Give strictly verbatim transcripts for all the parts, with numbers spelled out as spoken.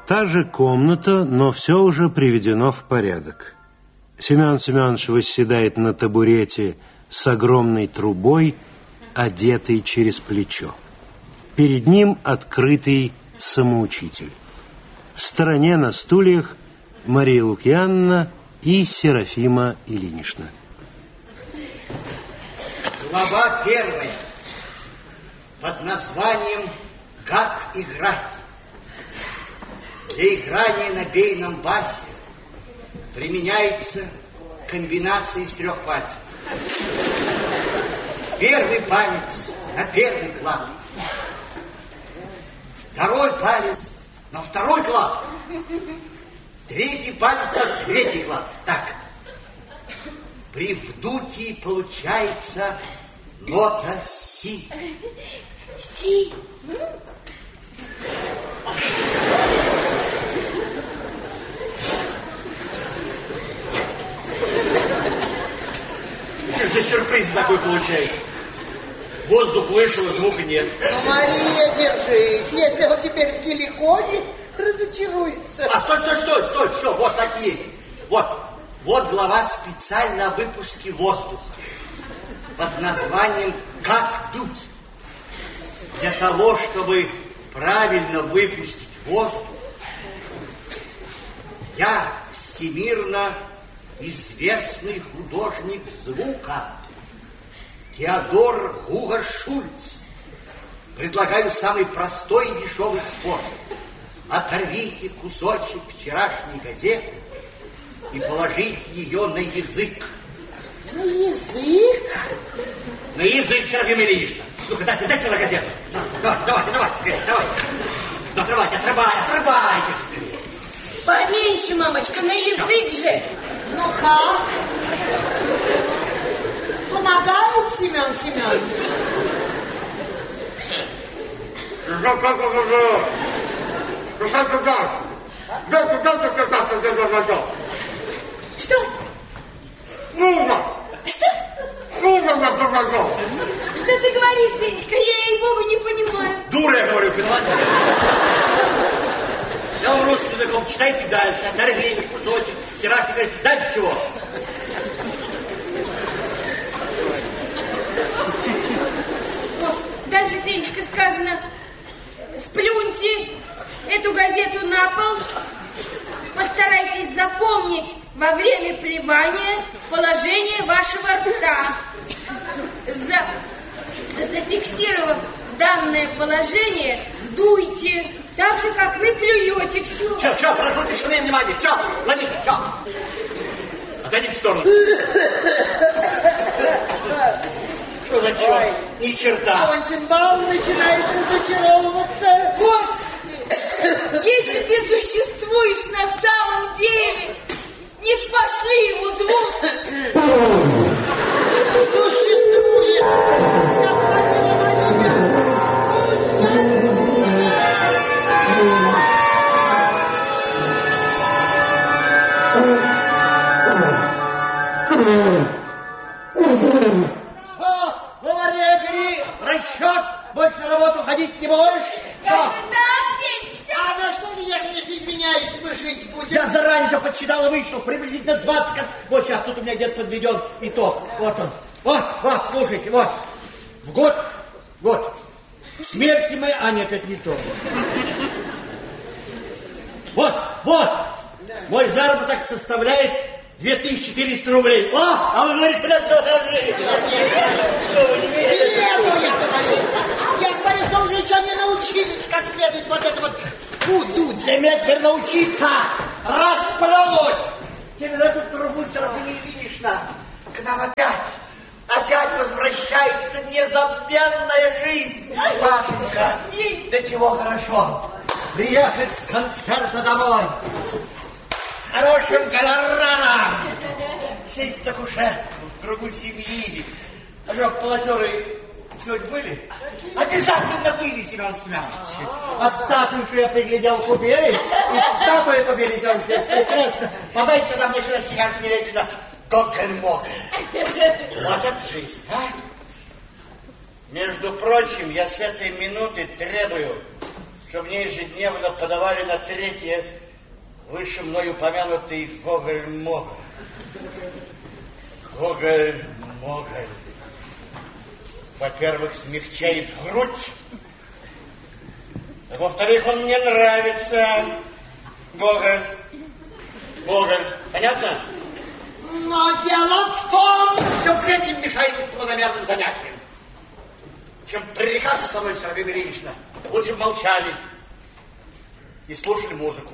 Та же комната, но все уже приведено в порядок. Семен Семенович восседает на табурете с огромной трубой, одетый через плечо. Перед ним открытый самоучитель. В стороне на стульях Мария Лукьяновна и Серафима Ильинична. Глава первая под названием «Как играть». Для играния на бейном басе применяется комбинация из трех пальцев. Первый палец на первый клад, второй палец на второй клад, третий палец на третий клад. Так, при вдутии получается нота си. Си. Что за сюрприз такой получается? Воздух вышел, а звука нет. Ну, Мария, держись. Если он теперь в геликоне, разочаруется. А, стой, стой, стой, стой, все, вот так и есть. Вот, вот глава специально о выпуске воздуха под названием «Как дуть». Для того, чтобы правильно выпустить воздух, я всемирно известный художник звука Теодор Гуго Шульц предлагаю самый простой и дешевый способ. Оторвите кусочек вчерашней газеты и положите ее на язык. На язык? На язык, Серафима Ильинична. Ну-ка, дайте, дайте на газету. Давайте, давайте, давайте, скорее, давайте. Ну, отрывайте, отрывайте, отрывайте скорее. Поменьше, мамочка, на язык же. Ну как? Помогает Семен Семенович? Что? Нужно. Что? Нужно мне показал. Что ты говоришь, Сенечка? Я, ей-богу, не понимаю. Дура, я говорю, поняла? Я вам русским языком читайте дальше. Оторвите кусочек. Серафима говорит, дальше чего? Дальше, Сенечка, сказано: сплюньте эту газету на пол, постарайтесь запомнить во время плевания положение вашего рта. За... Зафиксировав данное положение, дуйте, так же, как вы плюете. Все. Все, все, прошу тишины, внимание. Все, Ланита, все. Отойдите в сторону. Что за черт? Ни черта. Конченбаум начинает разочаровываться. Господи, если ты существуешь на самом деле, не спошли ему звук. Существует. Расчет, больше на работу ходить не будешь. Как так, Сенечка? А на что меня, конечно, извиняюсь, мы жить будем? Я заранее все подсчитал и вычитал, приблизительно двадцать. Вот сейчас тут у меня где-то подведен итог. Вот он. Вот, вот, слушайте, вот. В год, вот. Смерти мы, а нет, это не то. Вот, вот. Мой заработок составляет две тысячи четыреста рублей. О, а вы говорите, бля, что дорожи. Я говорю, что уже еще не научились как следует вот это вот удуть. Тебе теперь научиться распролоть. Через эту трубу, Серафима Ильинична, к нам опять, опять возвращается незабвенная жизнь. Машенька, до чего хорошо приехать с концерта домой. С хорошим гонораром. Сесть на кушетку в кругу семьи. А что, полотеры сегодня были? Обязательно были, Семен Семенович. А статую, что я приглядел, купили. И статую купили, Семен Семенович. Прекрасно. Подайте тогда мне сюда сейчас немедленно Гогельмогель. Вот это жизнь, а? Между прочим, я с этой минуты требую что мне ежедневно подавали на третье выше мною упомянутый Гоголь-Моголь. Гоголь-Моголь. Во-первых, смягчает грудь. А во-вторых, он мне нравится. Гоголь. Гоголь. Понятно? Но дело в том... Все время мешает планомерным занятиям. Чем пререкаться со мной, Серафима Ильинична, лучше бы молчали и слушали музыку.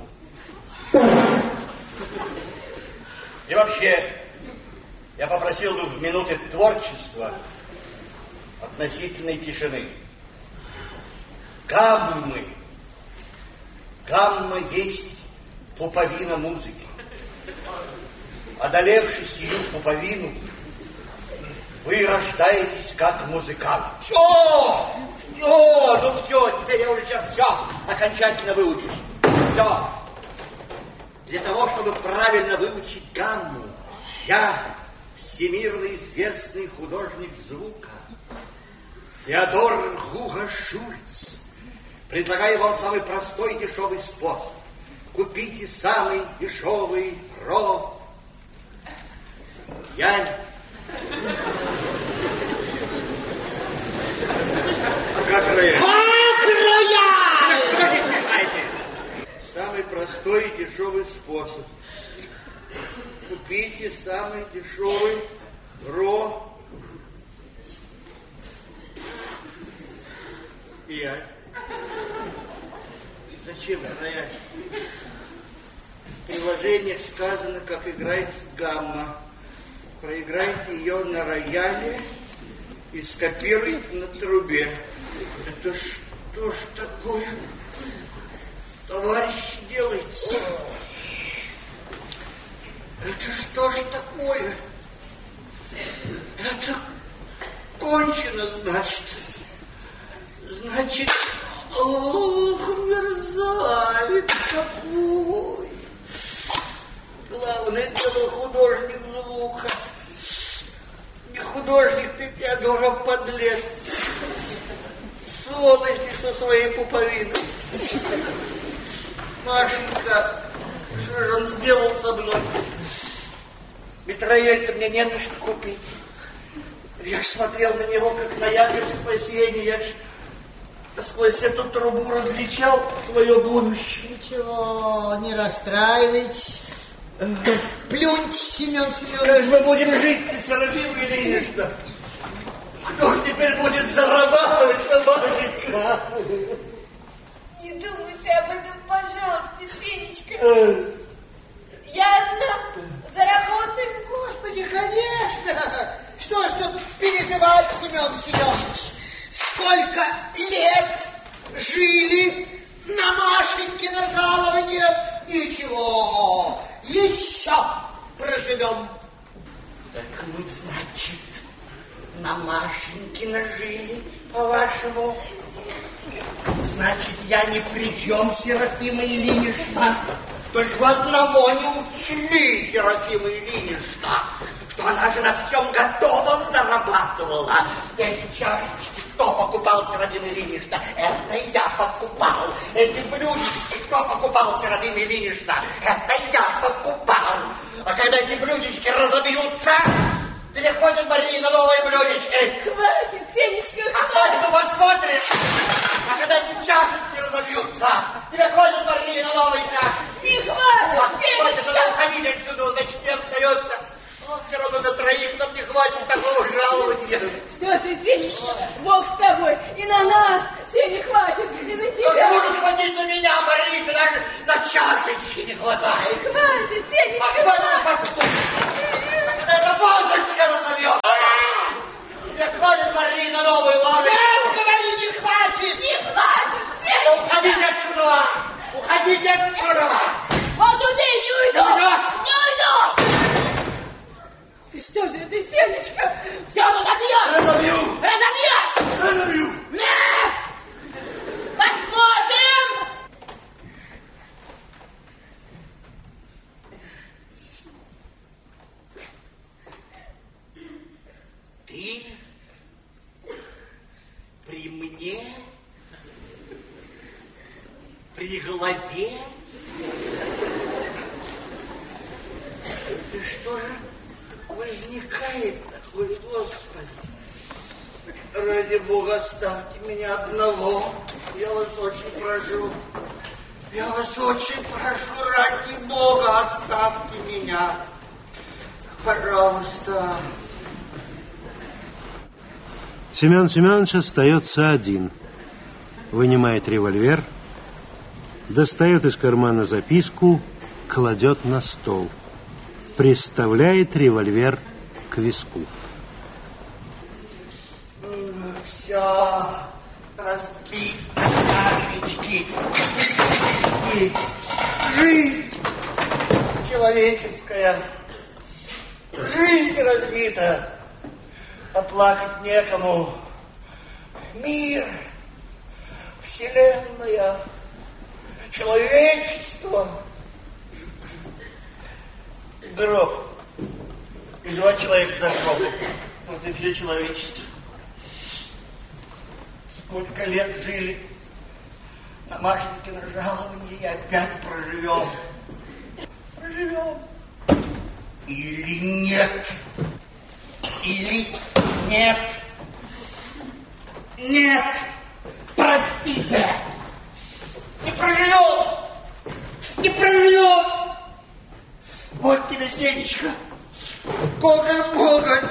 И вообще, я попросил бы в минуты творчества относительной тишины. Гаммы. Гамма есть пуповина музыки. Одолевши сию пуповину, вы рождаетесь как музыкант. Все! Все! Ну все, теперь я уже сейчас все окончательно выучусь. Все. Для того, чтобы правильно выучить гамму, я, всемирно известный художник звука, Теодор Гуга Шульц, предлагаю вам самый простой и дешевый способ. Купите самый дешевый ро. Я... Как рояль? Как рояль! Куда вы мешаете? Самый простой и дешевый способ. Купите самый дешевый ро. Я. Зачем рояль? В приложениях сказано, как играется гамма. Проиграйте ее на рояле и скопируйте на трубе. Это что ж такое, товарищи, делается? Это что ж такое? Это кончено, значит. Значит, ох, мерзавец какой. Главное дело художник звука. Не художник ты, Теодоров, подлец. Сволочь ты со своей пуповиной. Машенька, что же он сделал со мной? Ведь рояль-то мне не на что купить. Я ж смотрел на него, как на якорь спасения. Я ж сквозь эту трубу различал свое будущее. Ничего, не расстраивайтесь. Плюньте, Семен Семенович. Как же мы будем жить, Серафима Ильинична? Кто ж теперь будет зарабатывать, Машенька? Не думай ты об этом, пожалуйста, Сенечка. Я одна заработаю. Господи, конечно. Что ж тут переживать, Семен Семенович? Сколько лет жили на Машенькино жалование? Ничего, еще проживем. Так мы, значит, на Машенькино жили, по-вашему? Значит, я ни при чем, Серафима Ильинична. Только в одного не учли, Серафима Ильинична, что она же на всем готовом зарабатывала. Эти чашечки кто покупал, Серафима Ильинична? Это я покупал. Эти блюдечки кто покупал, Серафима Ильинична? Это я покупал. А когда эти блюдечки разобьются, переходит Марина новые блюдечки. Хватит, Сенечка, А хватит, ну посмотришь. А когда эти чашечки разобьются, тебе ходит Марина новые чашечки. не хватит, А хватит, Сенечка. сюда уходить отсюда, значит, не остается. Вот все равно на троих нам не хватит такого жалования. Что ты, Сенечка, Бог с тобой, и на нас все не хватит, и на Как тебя. может хватить на меня, Мариса, даже на чашечки не хватает. Хватит, Сенечка, А хватит, хватит. посмотри. А когда эта вазочка разовьет, тебе хватит, Марина, новую вазочку. Нет, говорю, не хватит. Не хватит, Ну, Сенечка. уходите отсюда. Уходите отсюда. Вот туда и не уйду. Не уйдешь? Не уйду. Ты что же, ты, Сенечка, все разобьешь. Разобью. Разобьешь. Разобью. Нет. Посмотрим. человек? И что же возникает такое, Господи? Ради Бога, оставьте меня одного. Я вас очень прошу. Я вас очень прошу, ради Бога, оставьте меня. Пожалуйста. Семен Семенович остается один. Вынимает револьвер, достает из кармана записку, кладет на стол. Приставляет револьвер к виску. Все разбито, кашечки. И жизнь человеческая, жизнь разбита, оплакать некому. Мир, вселенная, человечество. Гроб. И два человека за гробом. Вот и все человечество. Сколько лет жили на Машенькино жалование и опять проживем. Проживем. Или нет. Или нет. Нет. Простите. Не проживем. Не проживем. Вот тебе, Сенечка. Гоголь, Гоголь.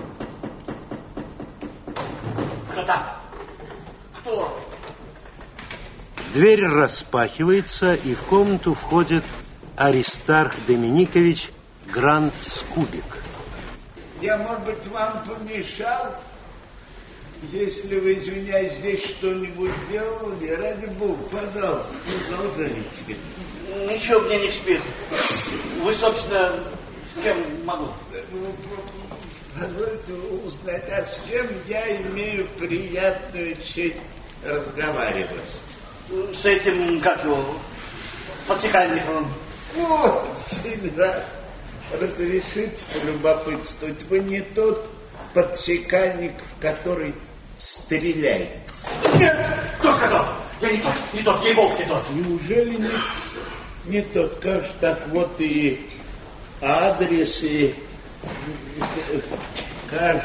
Кто там? Кто? Дверь распахивается, и в комнату входит Аристарх Доминикович Грант Скубик. Я, может быть, вам помешал? Если вы, извиняюсь, здесь что-нибудь делали, ради бога, пожалуйста, продолжайте. Ничего мне не к спеху. Вы, собственно, с кем могу? Позвольте узнать, а с кем я имею приятную честь разговаривать? С этим, как его, подсекальником. Очень рад. Разрешите полюбопытствовать. Вы не тот подсекальник, в который стреляете? Нет, кто сказал? Я не тот, не тот, ей-богу, не тот. Неужели не, не тот? Как же так, вот и адрес, и... Как...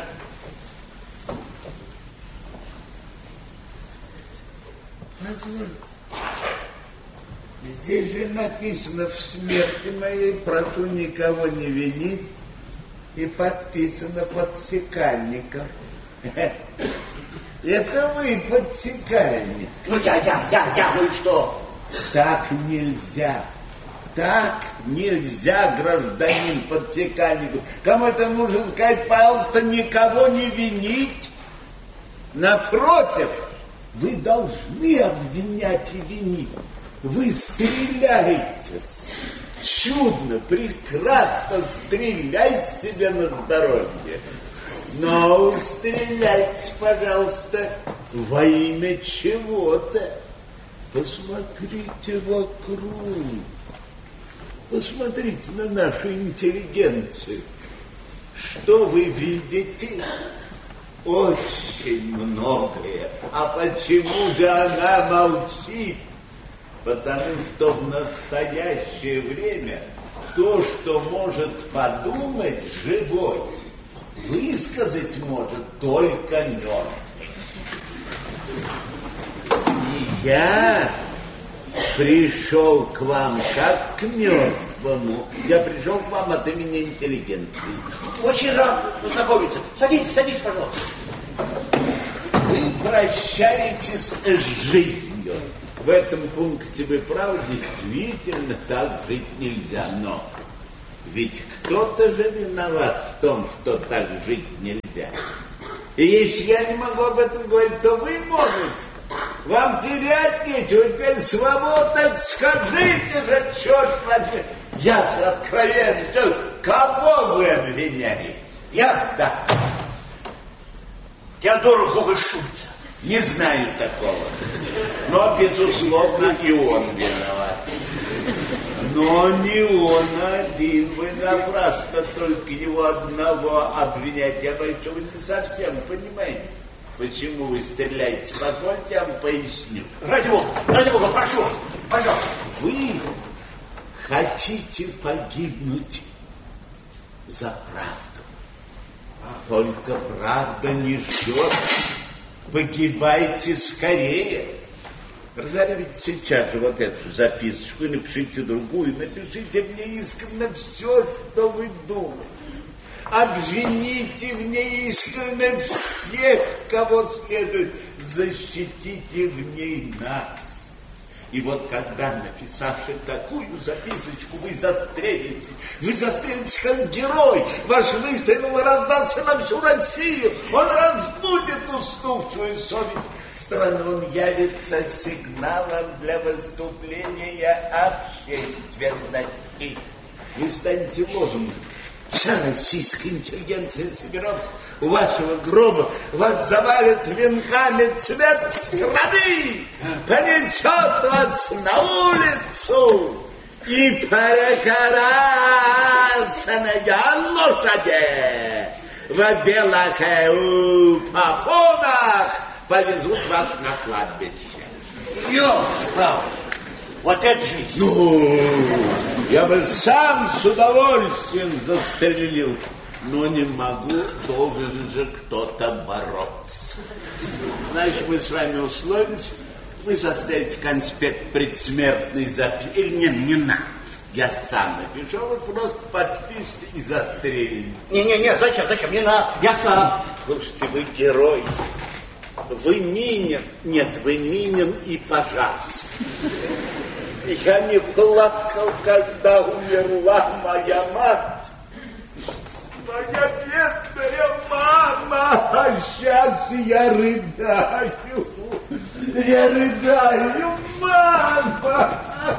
Позвольте. Здесь же написано: в смерти моей прошу никого не винить, и подписано подсекальником. Это вы подсекальник. Ну я, я, я, я, ну и что? Так нельзя. Так нельзя, гражданин подсекальников. Кому это нужно сказать? Пожалуйста, никого не винить. Напротив, вы должны обвинять и винить. Вы стреляетесь. Чудно, прекрасно, стреляйте себе на здоровье. Но стреляйте, пожалуйста, во имя чего-то. Посмотрите вокруг. Посмотрите на нашу интеллигенцию. Что вы видите? Очень многое. А почему же она молчит? Потому что в настоящее время то, что может подумать живой, высказать может только мертвый. И я пришел к вам как к мертвому. Я пришел к вам от имени интеллигенции. Очень рад познакомиться. Садитесь, садитесь, пожалуйста. Вы прощаетесь с жизнью. В этом пункте вы правы, действительно так жить нельзя. Но ведь кто-то же виноват в том, что так жить нельзя. И если я не могу об этом говорить, то вы можете. Вам терять нечего, теперь свободно, скажите же, черт возьми. Я с откровенностью, кого вы обвиняете? Я? Да. Теодора Гоголь Шульца. Не знаю такого. Но, безусловно, и он виноват. Но не он один. Вы напрасно только его одного обвиняете. Я боюсь, что вы не совсем понимаете, почему вы стреляете. Позвольте, я вам поясню. Ради Бога, ради Бога, прошу вас. Пожалуйста. Вы хотите погибнуть за правду. Только правда не ждет. Погибайте скорее. Разорвите сейчас же вот эту записочку и напишите другую. Напишите мне искренне все, что вы думаете. Обвините в ней искренне всех, кого следует. Защитите в ней нас. И вот когда, написавши такую записочку, вы застрелите, вы застрелите как герой, ваш выстрел раздастся на всю Россию, он разбудит уснувшую совесть страны, он явится сигналом для выступления общественности. Вы станете лозунгом. Вся российская интеллигенция соберется у вашего гроба, вас завалит венками цвет страны, понесет вас на улицу и перекарасанные лошади в белых попонах повезут вас на кладбище. Ёлки-палки, вот это жизнь. Ну, я бы сам с удовольствием застрелил, но не могу, должен же кто-то бороться. Значит, мы с вами условимся, вы составите конспект предсмертной записи. Или не, не надо. Я сам напишу, вы просто подпишите и застрелите. Не-не-не, зачем, зачем, не надо, я сам. Слушайте, вы герой. Вы Минин. Нет, вы Минин и пожарский. Я не плакал, когда умерла моя мать. Моя бедная мама. А сейчас я рыдаю. Я рыдаю, мама.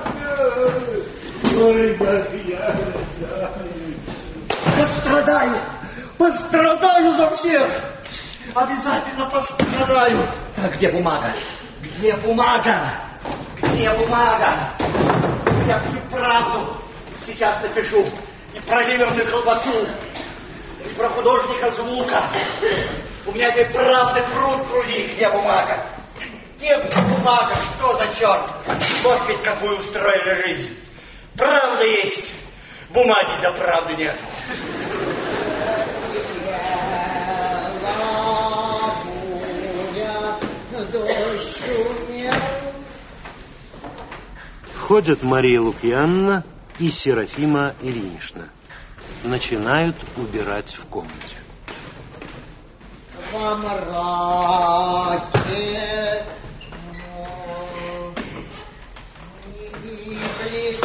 Ой, как я рыдаю. Пострадаю, пострадаю за всех. Обязательно пострадаю. А где бумага? Где бумага? Где бумага? Я всю правду сейчас напишу. И про ливерную колбасу, и про художника звука. У меня этой правды пруд пруди. Где бумага? Где бумага? Что за черт? Вот ведь какую устроили жизнь. Правда есть, бумаги для правды нет. Входят Мария Лукьяновна и Серафима Ильинична. Начинают убирать в комнате. Во мраке небес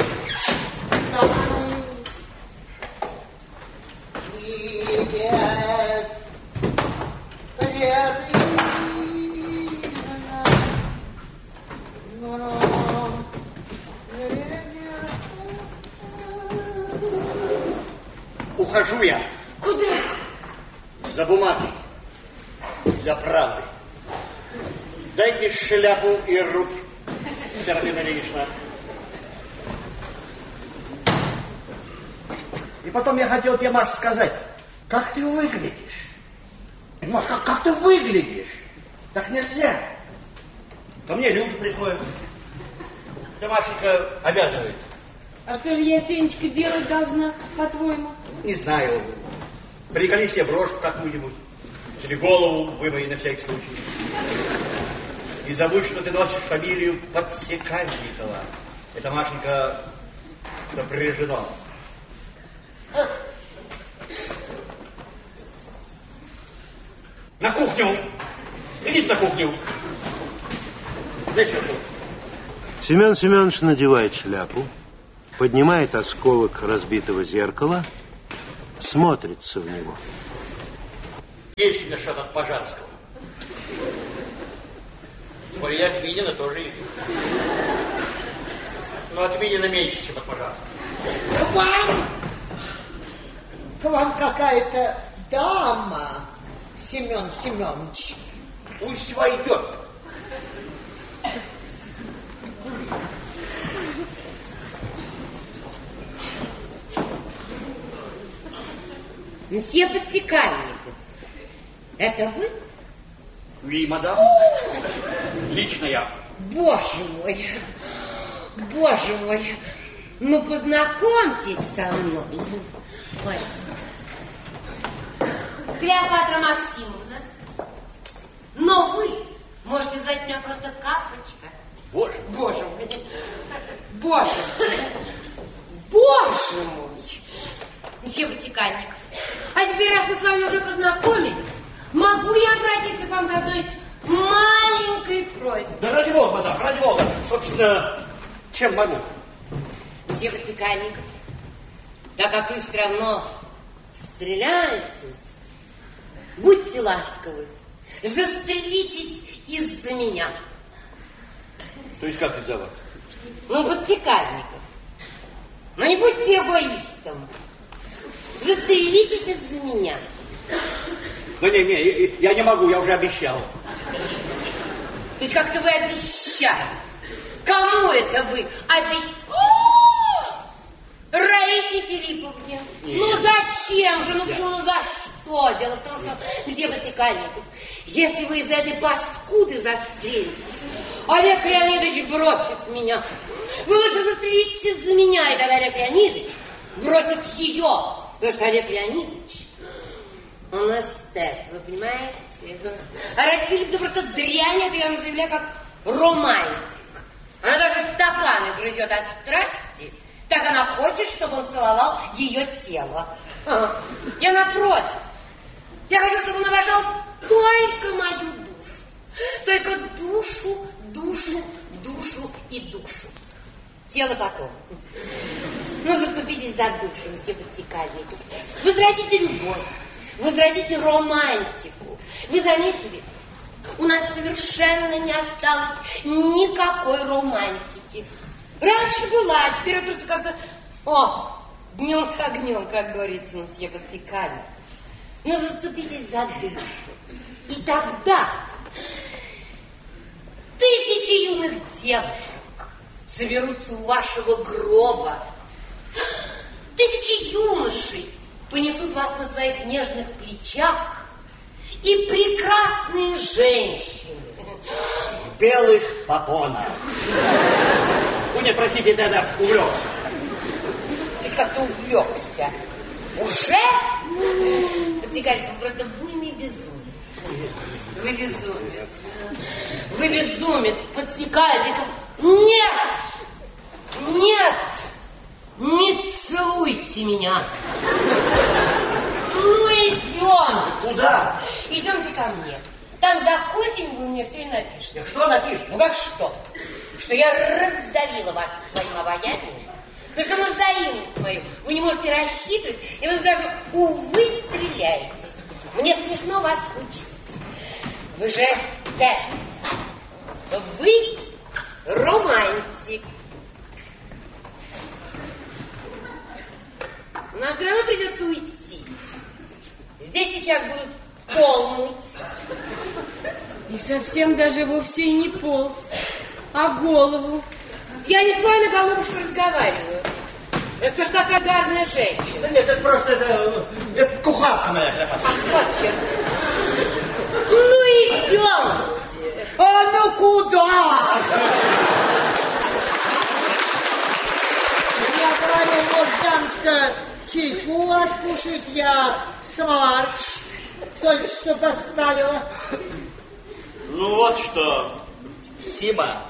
Ухожу я. Куда? За бумагой. За правдой. Дайте шляпу и руки, Серафима Ильинична. И потом я хотел тебе, Маш, сказать, как ты выглядишь. Маш, как, как ты выглядишь? Так нельзя. Ко мне люди приходят. Да Машенька обязывает. А что же я, Сенечка, делать должна, по-твоему? Не знаю. Приколи себе брошку какую-нибудь. Или голову вымой на всякий случай. Не забудь, что ты носишь фамилию Подсекальникова. Это, Машенька, сопряжено. На кухню! Идите на кухню! Зачем тут? Семен Семенович надевает шляпу, поднимает осколок разбитого зеркала, смотрится в него. Есть у меня что-то от Пожарского. Ой, я от Минина тоже иду. Но от Минина меньше, чем от Пожарского. К вам, к вам какая-то дама, Семен Семенович. Пусть войдет. Мсье Подсекальников, это вы? Oui, мадам. Лично я. Боже мой, боже мой, ну познакомьтесь со мной. Ой. Клеопатра Максимовна. Но вы можете звать меня просто Капочка. Боже мой. Боже мой. Боже мой. Боже мой. Месье Ватиканников. А теперь, раз мы с вами уже познакомились, могу я обратиться к вам за одной маленькой просьбой? Да ради бога, мадам, ради бога. Собственно, чем могу? Месье Ватиканников, так как вы все равно стреляетесь, будьте ласковы, застрелитесь из-за меня. То есть как из-за вас? Ну, Ватиканников, ну не будьте эгоистом. Застрелитесь из-за меня. Да не, не, я не могу, я уже обещал. То есть как-то вы обещали. Кому это вы обещали? Раисе Филипповне. Нет. Ну зачем же? Ну почему? Ну за что? Дело в том, что, месье Ватиканников, если вы из этой паскуды застрелитесь, Олег Леонидович бросит меня. Вы лучше застрелитесь из-за меня, и тогда Олег Леонидович бросит ее. Потому что Олег Леонидович, он эстет, вы понимаете? А Раиса Филипповна просто дрянь, это я вам заявляю, как романтик. Она даже стаканы грызет от страсти. Так она хочет, чтобы он целовал ее тело. А, я напротив. Я хочу, чтобы он обожал только мою душу. Только душу, душу, душу и душу. Тело потом. Ну, заступитесь за душу, месье Ватиканников. Возродите любовь, возродите романтику. Вы заметили, у нас совершенно не осталось никакой романтики. Раньше была, а теперь просто как-то... О, днем с огнем, как говорится, месье Ватиканников. Но заступитесь за душу. И тогда тысячи юных девушек соберутся у вашего гроба. Тысячи юношей понесут вас на своих нежных плечах. И прекрасные женщины. В белых попонах. Ну нет, простите, тогда увлекся. То есть как-то увлекся. Уже? Ватиканников, просто буйный безумец. Вы безумец. Вы безумец, Ватиканников. Нет! Нет! Не целуйте меня. Ну, идем. Куда? Идемте ко мне. Там за кофе вы мне все и напишете. Да что напишешь? Ну как что? Что я раздавила вас своим обаянием. Ну что на взаимность мою вы не можете рассчитывать, и вы даже, увы, стреляетесь. Мне смешно вас учить. Вы же эстет. Вы романтик. Нам все равно придется уйти. Здесь сейчас будут пол мыть. И совсем даже вовсе и не пол, а голову. Я не с вами, голубушка, разговариваю. Это ж такая гарная женщина. Да нет, это просто, это, это кухарка моя запасная. Ах, вот черт. Ну, идемте. А ну куда? Я говорю, вот, дамочка, чайку откушать, я самовар только что поставила. Ну вот что, Сима.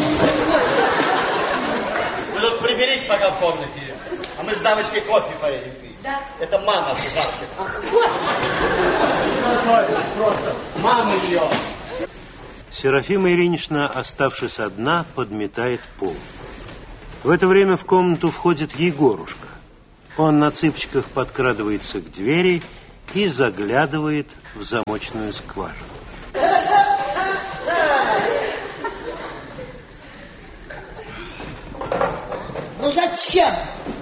Вы тут приберите пока в комнате, а мы с дамочкой кофе поедем пить. Да. Это мама кухарки. Ах, вот. Просто мама ее. Серафима Ильинична, оставшись одна, подметает пол. В это время в комнату входит Егорушка. Он на цыпочках подкрадывается к двери и заглядывает в замочную скважину. Ну зачем?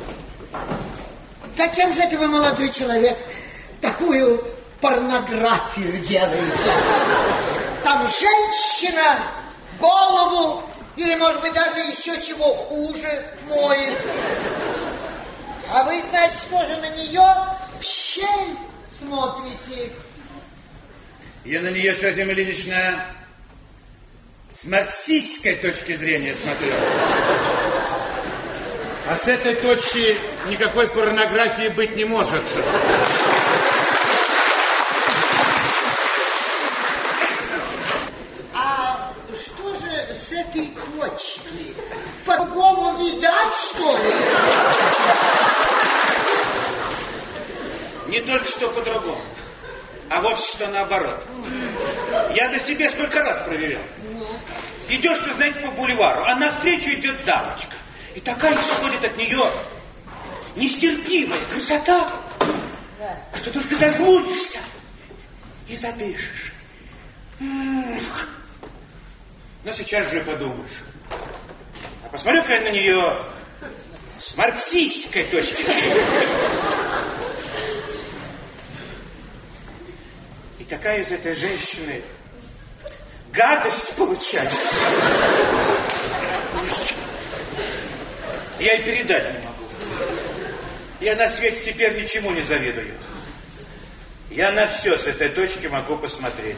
Зачем же это вы, молодой человек, такую порнографию делаете? Там женщина голову или, может быть, даже еще чего хуже моет. А вы, значит, тоже на нее в щель смотрите. Я на нее, Серафима Ильинична, с марксистской точки зрения смотрел. А с этой точки никакой порнографии быть не может. А что же с этой точки? По-другому видать, что ли? Не только что по-другому, а вовсе что наоборот. Я на себе сколько раз проверял. Идешь ты, знаете, по бульвару, а навстречу идет дамочка. И такая исходит от нее нестерпимая красота, что только зажмуришься и задышишь. Но сейчас же подумаешь. А посмотрю-ка я на нее с марксистской точки зрения. И какая из этой женщины гадость получается. Я и передать не могу. Я на свете теперь ничему не завидую. Я на все с этой точки могу посмотреть.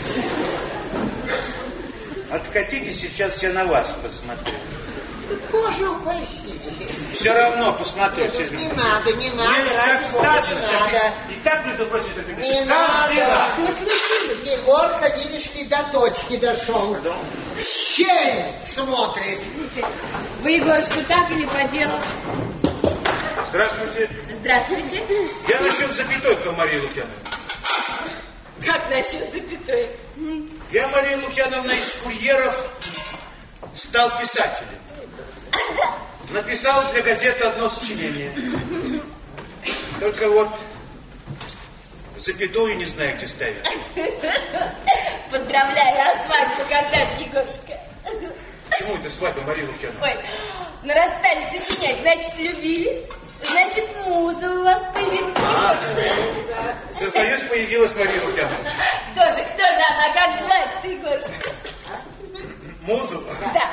Откатите, сейчас я на вас посмотрю. Боже упаси. Все равно посмотрю. Нет, не надо, не надо. Нет, как сказано, не надо. И так, между прочим, запишешь. Не надо. Что случилось? Егорка, видишь ли, до точки дошел. В щель смотрит. Вы, Егорушка, так или по делу? Здравствуйте. Здравствуйте. Я насчет запятой к Марии Лукьяновне. Как насчет запятой? Я, Мария Лукьяновна, из курьеров стал писателем. Написал для газеты одно сочинение. Только вот запятую не знаю, где ставить. Поздравляю, а свадьба когда же, Егорушка? Почему это свадьба, Мария Лукьяновна? Ой, ну расстались сочинять, значит, любились. Значит, муза у вас появилась, Егорушка. Сознаюсь, появилась Мария Лукьяновна. Кто же, кто же она? Как звать ты, Егорушка? Музу? Да.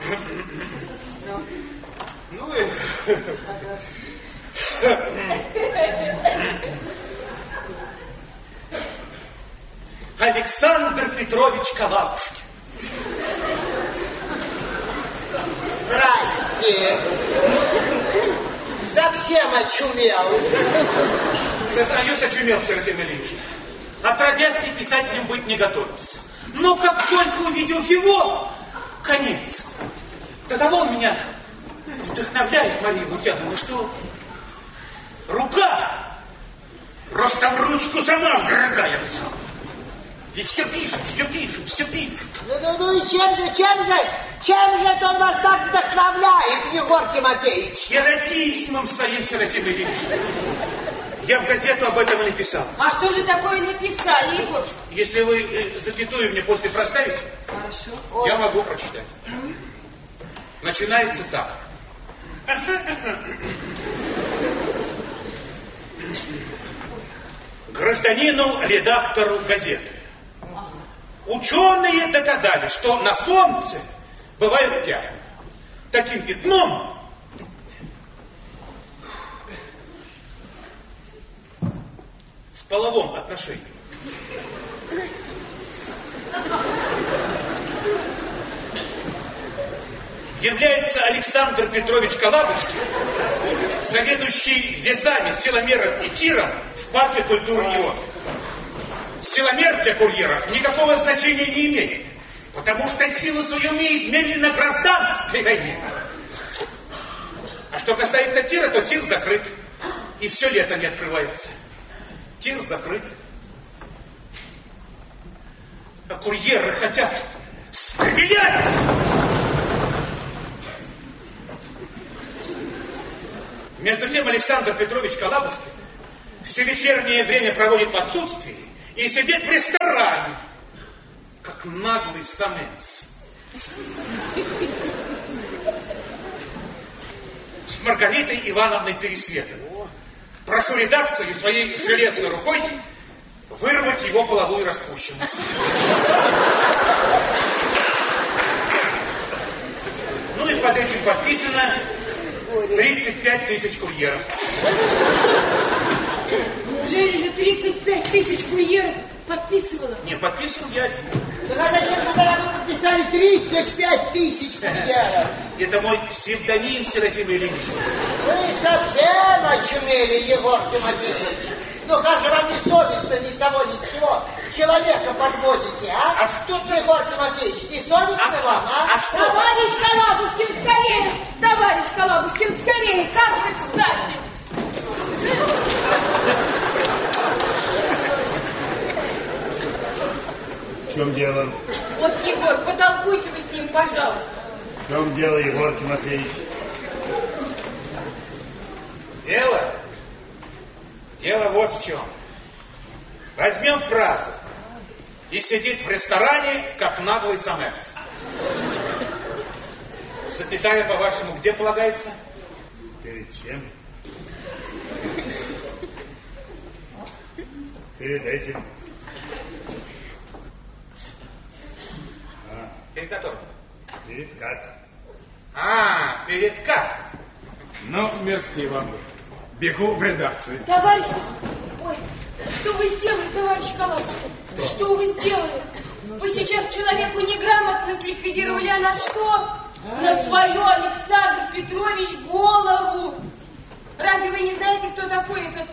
Ну и... Александр Петрович Калабушкин. Здрасте. Совсем очумел. Сознаюсь, очумел, Серафим Ильич. Отродясь и писателем быть не готовился. Но как только увидел его, конец. До того он меня вдохновляет, Мария Лукьяновна, что рука ростом ручку сама вгрызается. И все пишет, все пишет, все пишет. Ну, ну, ну и чем же, чем же, чем же это он вас так вдохновляет, Егор Тимофеевич? Эротизмом своим, Серафим Ильич. Я в газету об этом и написал. А что же такое написали, Егорушка? Если вы э, запятую мне после проставите, Хорошо. я могу прочитать. Начинается так. Гражданину редактору газеты. Ученые доказали, что на солнце бывают пятна. Таким пятном в половом отношении является Александр Петрович Калабушкин, заведующий весами, силомером и тиром в парке культуры «Неон». Силомер для курьеров никакого значения не имеет, потому что силу свою мы измерили на гражданской войне. А что касается тира, то тир закрыт, и все лето не открывается. Тир закрыт. А курьеры хотят стрелять! Между тем Александр Петрович Калабушкин все вечернее время проводит в отсутствии и сидит в ресторане, как наглый самец. С Маргаритой Ивановной Пересветовой. Прошу редакцию своей железной рукой вырвать его половую распущенность. Ну и под этим подписано тридцать пять тысяч курьеров. Неужели же тридцать пять тысяч курьеров подписывала. Не, подписывал я один. Так а зачем же тогда вы подписали тридцать пять тысяч курьеров? Это мой псевдоним, Серафим Ильич. Вы совсем очумели, Егор Тимофеевич. Ну как же вам не совестно ни с того, ни с сего человека подводите, а? А что ты... Егор Тимофеевич, не совестно А, вам, а? а что? Товарищ Калабушкин, скорее! Товарищ Калабушкин, скорее! Как вы, кстати! В чем дело? Вот, Егор, потолкуйте вы с ним, пожалуйста. В чем дело, Егор Тимофеевич? Дело? Дело вот в чем. Возьмем фразу. И сидит в ресторане, как наглый самец. Запятая, по-вашему, где полагается? Перед чем? Перед этим. А, Перед которым? перед как? А, перед как? Ну, мерси вам. Бегу в редакцию. Товарищ... Ой, что вы сделали, товарищ Калабушкин? Что? что вы сделали? Вы сейчас человеку неграмотно ликвидировали, а на что? На свою, Александр Петрович, голову. Разве вы не знаете, кто такой этот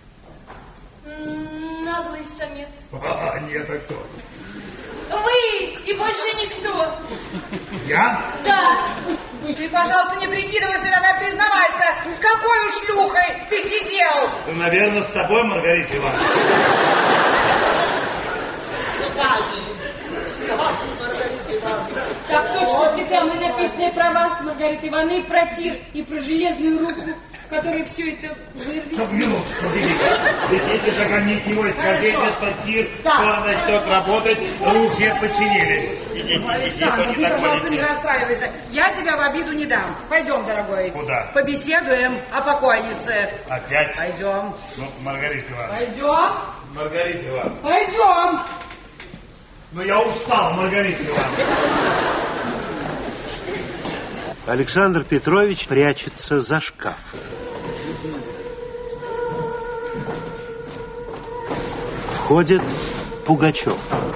наглый самец? А, нет, а кто? Вы и больше никто. Я? Да. Ты, пожалуйста, не прикидывайся, давай признавайся, с какой уж шлюхой ты сидел? Ну, наверное, с тобой, Маргарита Ивановна. Так точно, стеклянно написанное про вас, Маргарита Ивановна, и про тир, и про железную руку, которая все это вырвет. Чтоб минутку, видите. Идите, догоните его и скажите, что тир Да. скоро начнет работать, ружья починили. Идите, идите, Александр, не ты, так пожалуйста, не ходите. расстраивайся. Я тебя в обиду не дам. Пойдем, дорогой. Куда? Побеседуем о покойнице. Опять? Пойдем. Ну, Маргарита Ивановна. Пойдем. Маргарита Ивановна. Пойдем. Ну, я устал, Маргарита Ивановна. Александр Петрович прячется за шкаф. Входит Пугачев.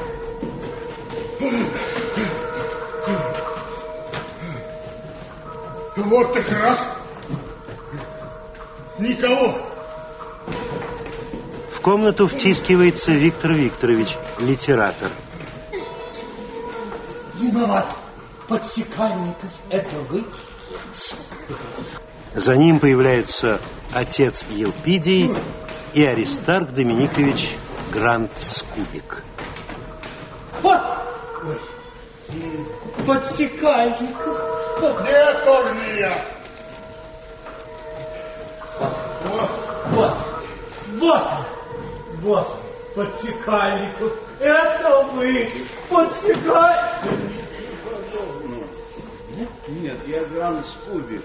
Вот так раз. Никого. В комнату втискивается Виктор Викторович, литератор. Виноват. Подсекальников, это вы? За ним появляются отец Елпидий и Аристарх Доминикович Грант Скубик. Вот. Подсекальников. Нет, тоже не я. Вот, вот, вот, вот, Подсекальников. Это вы, Подсекальников. Нет, я Грант Скубик.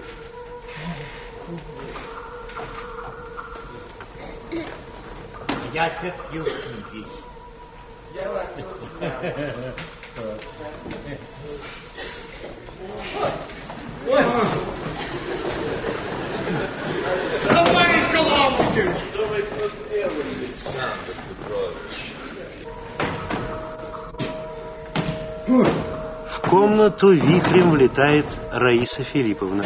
Я отец Елпидий. Я вас узнал. Товарищ Калабушкин! Что вы тут делали, Александр Петрович? В комнату вихрем влетает Раиса Филипповна.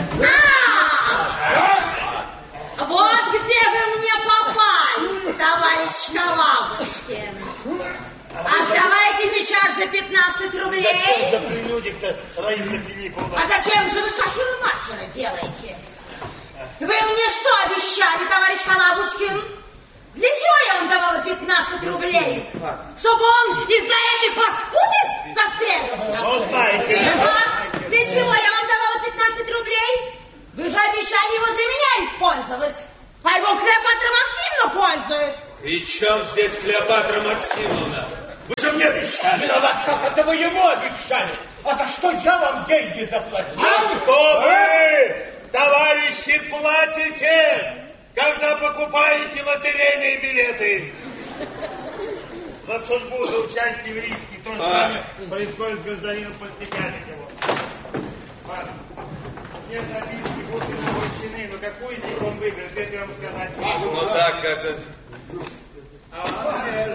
Вот где вы мне попали, товарищ Калабушкин. Отдавайте сейчас же пятнадцать рублей. За прилюдик-то, Раиса Филипповна. А зачем же вы шахер-махера делаете? Вы мне что обещали, товарищ Калабушкин? Для чего я вам давала пятнадцать рублей? Чтобы он из-за этой паскуды застрелился? Ну, знаете. А? Для чего я вам давала пятнадцать рублей? Вы же обещали его для меня использовать. А его Клеопатра Максимовна пользует. При чем здесь Клеопатра Максимовна? Вы же мне обещали. Виноват, как это вы ему обещали? А за что я вам деньги заплатил? А что вы, товарищи, платите, когда покупаете лотерейные билеты? За судьбу, за участие в риске. То же самое происходит с гражданином Подсекальниковым. Ладно. Все записки будут возвращены, но какую из них он выберет, это я вам сказать не могу. Ну так, как это... А между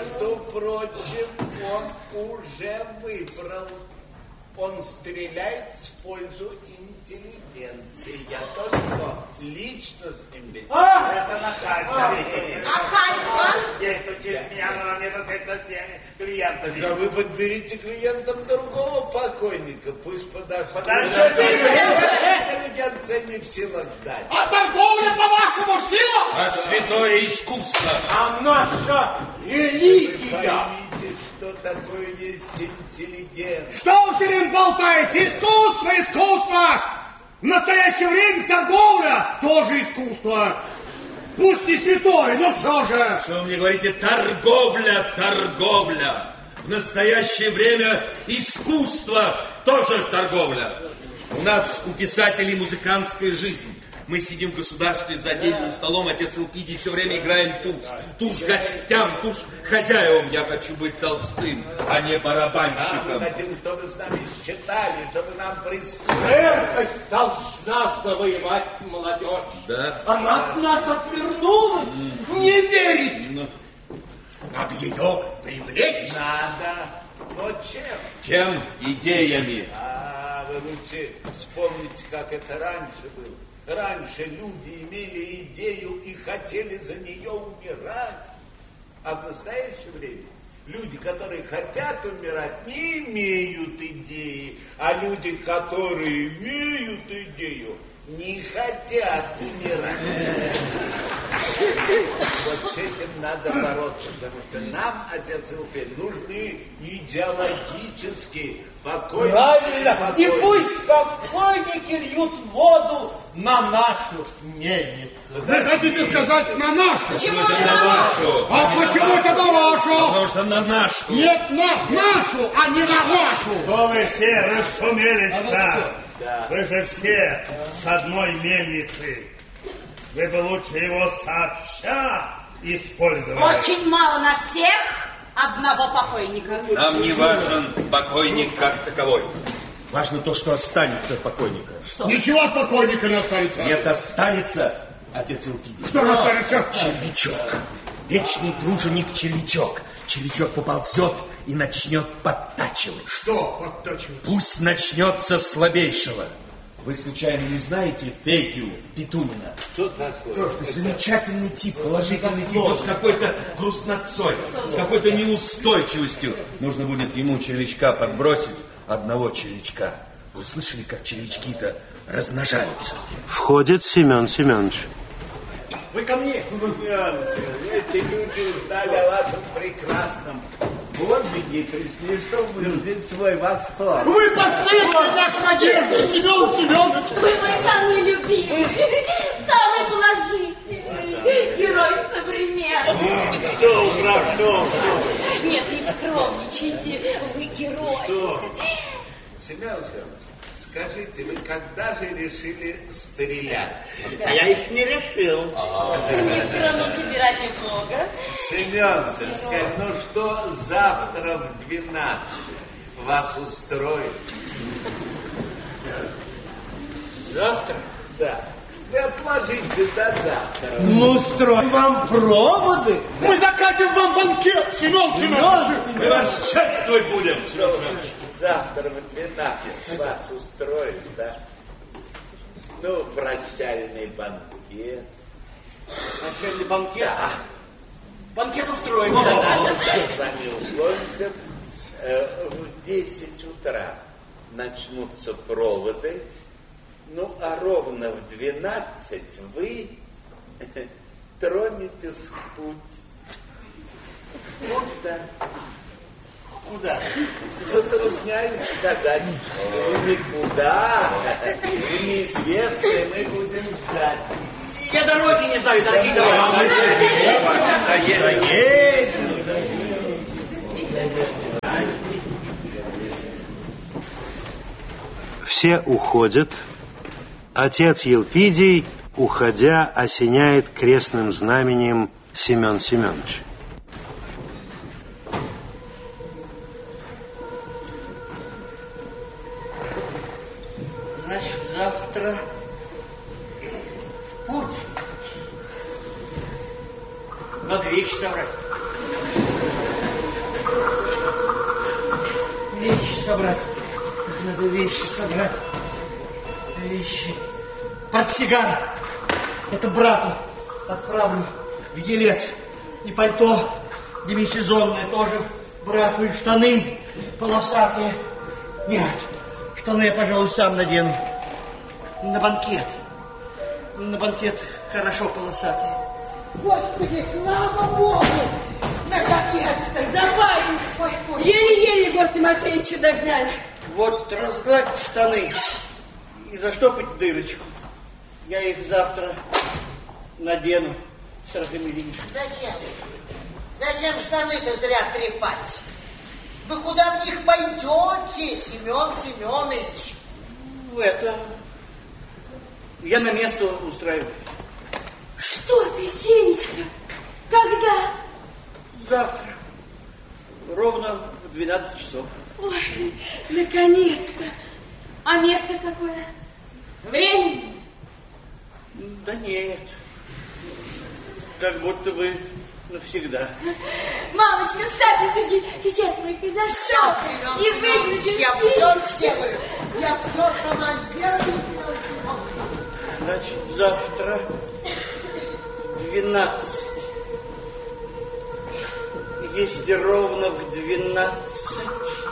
прочим, он уже выбрал. Он стреляет в пользу интеллигенции. Я только лично с ним беседую. А, это нахальство. Нахальство? Действует через меня, но мне таскать со всеми клиентами. Да вы подберите клиентам другого покойника, пусть подождет. Подождет. Интеллигенция не в силах дать. А торговля, по-вашему, сила? А святое искусство. А наша Вы религия. поймите, что такое есть интеллигент. Что вы все время болтаете? Искусство, искусство! В настоящее время торговля тоже искусство. Пусть не святое, но все же. Что вы мне говорите? Торговля, торговля. В настоящее время искусство тоже торговля. У нас, у писателей, музыкантская жизнь. Мы сидим в государстве за отдельным столом, отец Элпидий, все время играем тушь. Тушь гостям, тушь хозяевам. Я хочу быть Толстым, а не А мы барабанщиком. хотим, чтобы с нами считали, чтобы нам прислали. Церковь должна завоевать молодежь. Да? Она от нас отвернулась, не верит. Ну, Надо ее привлечь. Надо. Но чем? чем? Идеями. А вы лучше вспомните, как это раньше было. Раньше люди имели идею и хотели за нее умирать. А в настоящее время люди, которые хотят умирать, не имеют идеи. А люди, которые имеют идею, не хотят умирать. Вот с этим надо бороться, потому что нам, отец Илпин, нужны идеологические покойники. Правильно. И покойники. пусть покойники льют воду на нашу мельницу. Вы хотите сказать на нашу? Почему это на вашу? А почему это на вашу? Потому что на нашу. Нет, на нашу, а не на вашу. Что вы все расшумелись-то? Да. Вы же все с одной мельницы. Вы бы лучше его сообща использовали. Очень мало на всех одного покойника. Нам не важен покойник как таковой. Важно то, что останется от покойника. Ничего от покойника не останется. Нет, останется, отец Илпидий. Что же останется? Червячок. Вечный труженик червячок. Червячок поползет и начнет подтачивать. Что подтачивать? Пусть начнется с слабейшего. Вы случайно не знаете Федю Петунина? Кто такой? Это замечательный тип, положительный тип, но с какой-то грустноцой, с какой-то неустойчивостью. Нужно будет ему червячка подбросить, одного червячка. Вы слышали, как червячки-то размножаются? Входит Семен Семенович. Вы ко мне. Семен, эти люди узнали о вашем прекрасном подвиге и пришли, чтобы выразить свой восторг. Вы последняя наша надежда, Семен Семенович. Вы мой самый любимый, самый положительный герой современности. Что, хорошо? Нет, не скромничайте, вы герой. Что? Семен Семенович, скажите, вы когда же решили стрелять? А я их не решил. Не скромничайте ради Бога. Семен Семенович, скажите, ну что завтра в двенадцать вас устроит? Завтра? Да. Вы отложите до завтра. Мы устроим вам проводы. Мы закатим вам банкет, Семен Семенович. Мы вас чествовать будем, Семен Семенович. Завтра в двенадцать вас устроит, да? Ну, прощальный банкет. Начальный банкет. Банкет устроим. Да, с вами условимся. Э, В десять утра начнутся проводы. Ну, а ровно в двенадцать вы тронетесь в путь. Куда? Куда? Затрудняюсь сказать. Никуда. Неизвестно, мы будем ждать. Я дороги не знаю, дорогие Все уходят. Отец Елпидий, уходя, осеняет крестным знаменем Семен Семенович. Значит, завтра в путь. На две часа врать. Вещи собрать. Надо вещи собрать. Вещи. Портсигар. Это брату отправлю в Елец. И пальто демисезонное тоже брату. И штаны полосатые. Нет, штаны я, пожалуй, сам надену. На банкет. На банкет хорошо полосатые. Господи, слава Богу! Наконец-то! Запарились! Еле-еле Егор Тимофеевича догнали. Вот разгладь штаны и заштопать дырочку. Я их завтра надену, Серафим Ильич. Зачем? Зачем штаны-то зря трепать? Вы куда в них пойдете, Семен Семенович? Это... Я на место устраиваю. Что ты, Сенечка? Когда? Завтра. Ровно в двенадцать часов. Ой, наконец-то. А место какое? Время? Да нет. Как будто бы навсегда. Мамочка, ставь ноги. Сейчас мы их и зашьем. И выглядим. Я все сделаю. Я все сама сделаю. Значит, завтра двенадцать. Если ровно в двенадцать,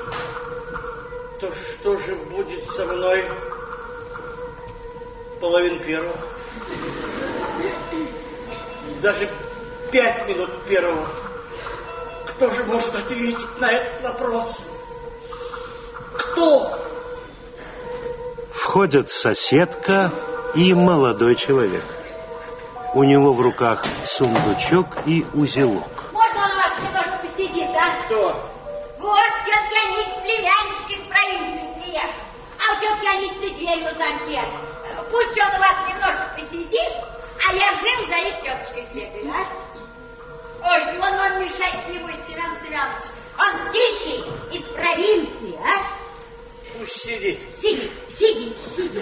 то что же будет со мной половин первого? Даже пять минут первого. Кто же может ответить на этот вопрос? Кто? Входят соседка и молодой человек. У него в руках сундучок и узелок. Можно он у вас немножко посидит, а? Кто? Вот тетя Анись, племянничка из провинции приехал. А у тетки Анись-то дверь в замке. Пусть он у вас немножко посидит, а я жил за их тетушкой сбегаю, а? Ой, и он вам мешать не будет, Семен Семенович. Он тихий, из провинции, а? Пусть сидит. Сиди, сиди, сиди.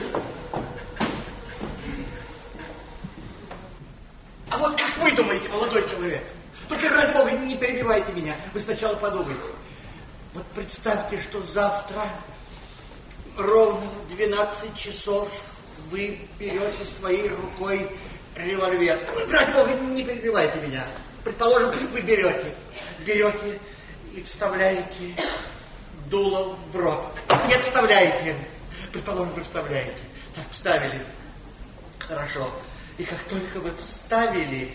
А вот как вы думаете, молодой человек? Только ради бога не перебивайте меня. Вы сначала подумайте. Вот представьте, что завтра ровно в двенадцать часов вы берете своей рукой револьвер. Ради бога не перебивайте меня. Предположим, вы берете, берете и вставляете дуло в рот. Нет, вставляете. Предположим, вы вставляете. Так, вставили. Хорошо. И как только вы вставили,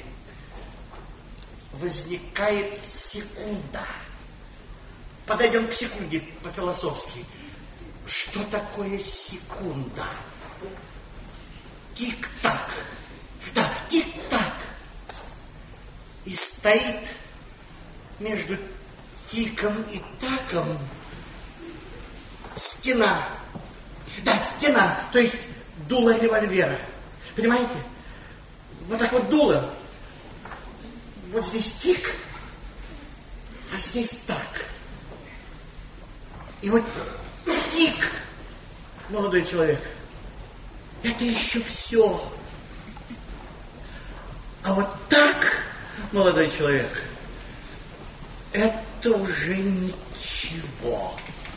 возникает секунда. Подойдем к секунде по-философски. Что такое секунда? Тик-так. Да, тик-так. И стоит между тиком и таком стена. Да, стена, то есть дуло револьвера. Понимаете? Вот так вот дуло. Вот здесь тик, а здесь так. И вот тик, молодой человек, это еще все. А вот так, молодой человек, это уже ничего.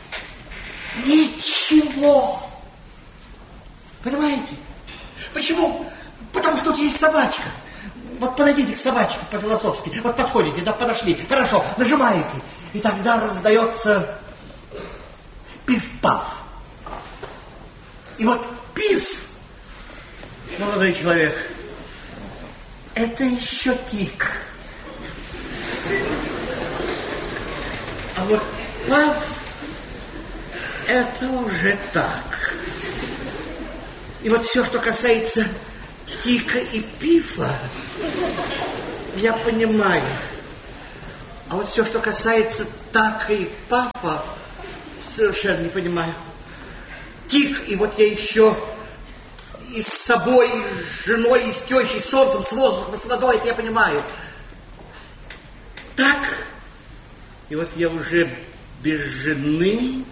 Ничего. Понимаете? Почему? Потому что тут есть собачка. Вот подойдите к собачке по-философски. Вот подходите, да, подошли. Хорошо, нажимаете. И тогда раздается пиф-паф. И вот пиф, молодой человек, это еще тик. А вот паф, это уже так. И вот все, что касается тика и пифа, я понимаю. А вот все, что касается така и пафа, совершенно не понимаю. Тик, и вот я еще и с собой, и с женой, и с тещей, с солнцем, с воздухом, с водой, это я понимаю. Так, и вот я уже без жены,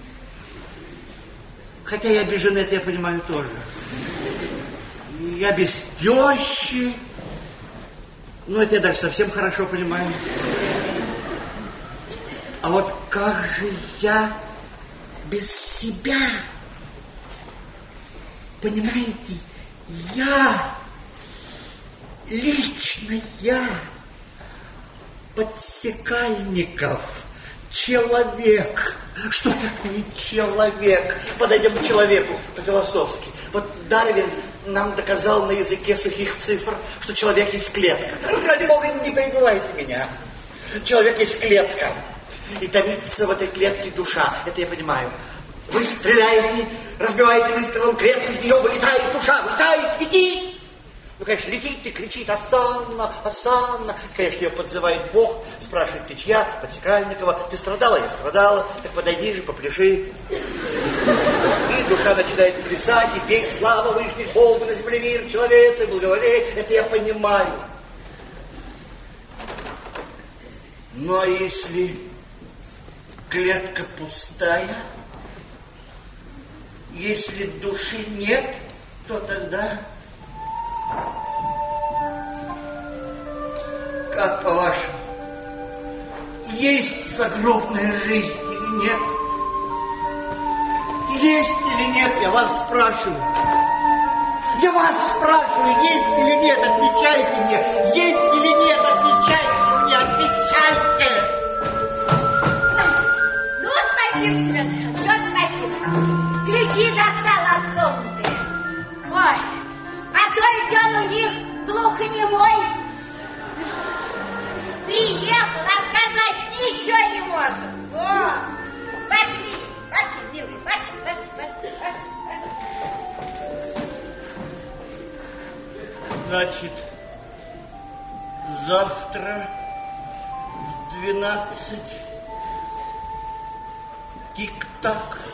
хотя я без жены, это я понимаю тоже. Я без тещи, ну это я даже совсем хорошо понимаю. А вот как же я без себя? Понимаете, я, лично я, Подсекальников, человек. Что такое человек? Подойдем к человеку по-философски. Вот Дарвин нам доказал на языке сухих цифр, что человек есть клетка. Ради бога, не перебивайте меня. Человек есть клетка. И томится в этой клетке душа. Это я понимаю. Вы стреляете, разбиваете выстрелом клетку, из нее вылетает душа, вылетает, летит. Ну, конечно, летит и кричит: «Осанна, Осанна!» Конечно, ее подзывает Бог, спрашивает: «Ты чья?» Подсекальникова. «Ты страдала?» «Я страдала». «Так подойди же, попляши». И душа начинает плясать и петь: «Слава Вышних Богу, на земле мир, человеца, благоволение». Это я понимаю. Ну, а если клетка пустая, если души нет, то тогда... Как по-вашему, есть загробная жизнь или нет? Есть или нет, я вас спрашиваю. Я вас спрашиваю, есть или нет, отвечайте мне. Есть или нет, отвечайте мне, отвечайте. Ну, спасибо тебе, что спасибо. Ключи достала от комнаты. Ой, а то ведь он у них глухонемой. Приехал, а сказать ничего не может. О, пошли, пошли, милые, пошли, пошли, пошли, пошли, пошли. Значит, завтра в двенадцать тик-так.